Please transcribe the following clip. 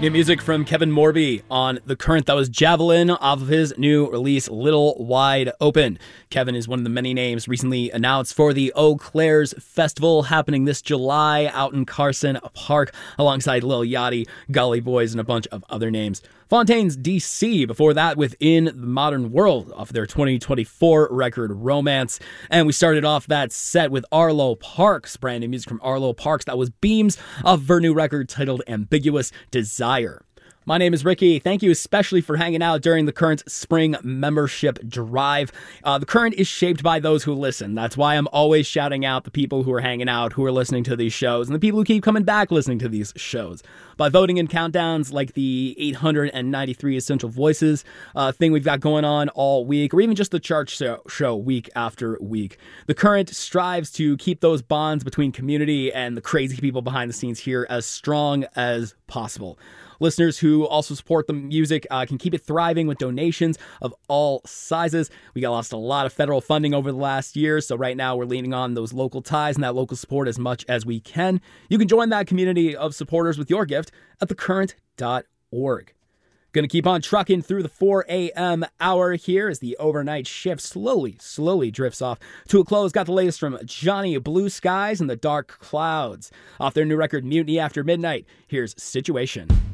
New music from Kevin Morby on The Current. That was Javelin off of his new release, Little Wide Open. Kevin is one of the many names recently announced for the Eau Claire's Festival happening this July out in Carson Park alongside Lil Yachty, Gully Boys, and a bunch of other names. Fontaines DC before that with In the Modern World off their 2024 record Romance. And we started off that set with Arlo Parks, brand new music from Arlo Parks. That was Beams off their new record titled Ambiguous Desire. My name is Ricky. Thank you especially for hanging out during the Current Spring Membership Drive. The Current is shaped by those who listen. That's why I'm always shouting out the people who are hanging out, who are listening to these shows, and the people who keep coming back listening to these shows. By voting in countdowns like the 893 Essential Voices thing we've got going on all week, or even just the chart show week after week. The Current strives to keep those bonds between community and the crazy people behind the scenes here as strong as possible. Listeners who also support the music can keep it thriving with donations of all sizes. We got lost a lot of federal funding over the last year, so right now we're leaning on those local ties and that local support as much as we can. You can join that community of supporters with your gift at thecurrent.org. Gonna keep on trucking through the 4 a.m. hour here as the overnight shift slowly drifts off to a close. Got the latest from Johnny Blue Skies and the Dark Clouds. Off their new record, Mutiny After Midnight, here's Situation.